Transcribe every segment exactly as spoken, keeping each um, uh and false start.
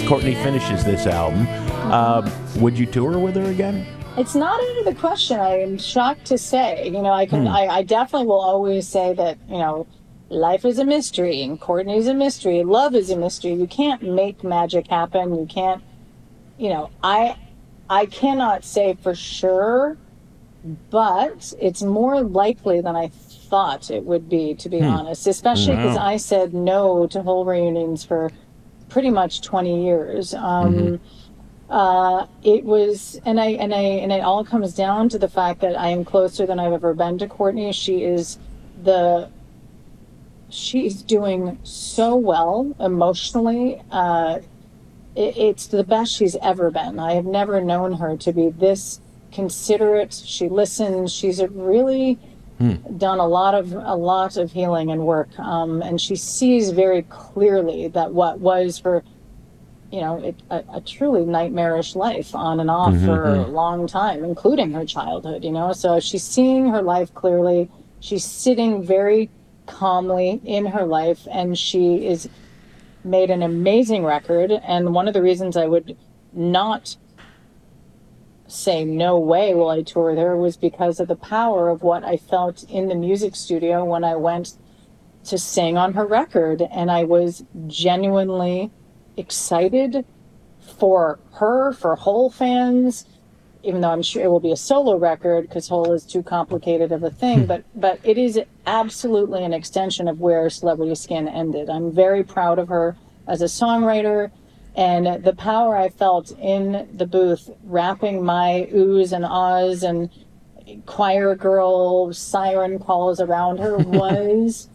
Courtney finishes this album, uh, would you tour with her again? It's not out of the question. I am shocked to say. You know, I can. Hmm. I, I definitely will always say that, you know, life is a mystery and Courtney's a mystery. Love is a mystery. You can't make magic happen. You can't, you know, I, I cannot say for sure, but it's more likely than I thought it would be, to be Hmm. honest, especially because Wow. I said no to whole reunions for pretty much twenty years. Um, Mhm. uh, it was, and I, and I, and it all comes down to the fact that I am closer than I've ever been to Courtney. She is the, she's doing so well emotionally. Uh, it, it's the best she's ever been. I have never known her to be this considerate. She listens. She's a really done a lot of a lot of healing and work, um, and she sees very clearly that what was for, you know, it, a, a truly nightmarish life on and off Mhm, for a mhm. long time, including her childhood. You know, so she's seeing her life clearly. She's sitting very calmly in her life, and she is made an amazing record. And one of the reasons I would not say no way will I tour with her was because of the power of what I felt in the music studio when I went to sing on her record. And I was genuinely excited for her, for Hole fans, even though I'm sure it will be a solo record because Hole is too complicated of a thing, but but it is absolutely an extension of where Celebrity Skin ended. I'm very proud of her as a songwriter, and the power I felt in the booth rapping my oohs and ahs and choir girl siren calls around her was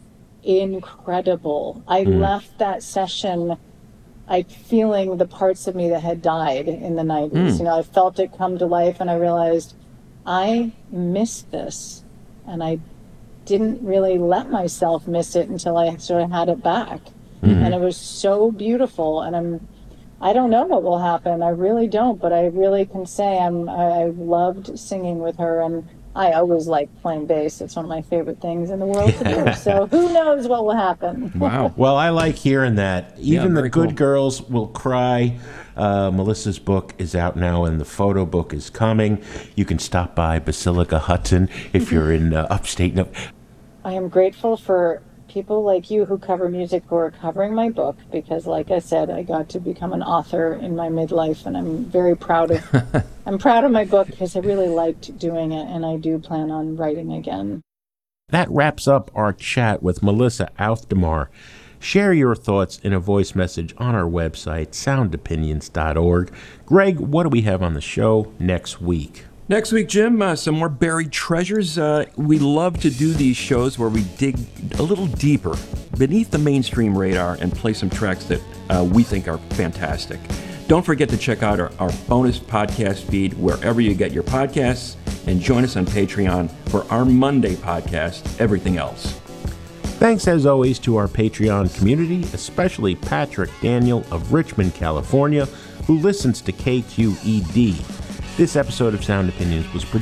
incredible. I Mm. left that session I feeling the parts of me that had died in the nineties. Mm. You know, I felt it come to life, and I realized I missed this, and I didn't really let myself miss it until I sort of had it back. Mhm. And it was so beautiful, and I'm I don't know what will happen. I really don't, but I really can say I'm I, I loved singing with her, and I always like playing bass. It's one of my favorite things in the world to do. So who knows what will happen? Wow. Well, I like hearing that. Even the very good cool. girls will cry. Uh, Melissa's book is out now, and the photo book is coming. You can stop by Basilica Hudson if you're in uh, upstate. No, I am grateful for people like you who cover music who are covering my book because, like I said, I got to become an author in my midlife, and I'm very proud of I'm proud of my book because I really liked doing it, and I do plan on writing again. that wraps up our chat with Melissa Aufdemar. Share your thoughts in a voice message on our website, sound opinions dot org. Greg, what do we have on the show next week? Next week, Jim, uh, some more buried treasures. Uh, we love to do these shows where we dig a little deeper beneath the mainstream radar and play some tracks that uh, we think are fantastic. Don't forget to check out our, our bonus podcast feed wherever you get your podcasts, and join us on Patreon for our Monday podcast, Everything Else. Thanks as always to our Patreon community, especially Patrick Daniel of Richmond, California, who listens to K Q E D. This episode of Sound Opinions was produced